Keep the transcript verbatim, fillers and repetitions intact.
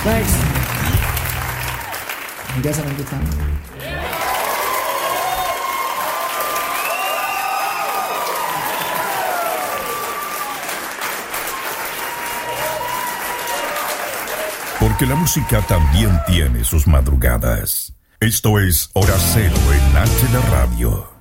Thanks. You guys having a good time? Porque la música también tiene sus madrugadas. Esto es Hora Cero en H D Radio.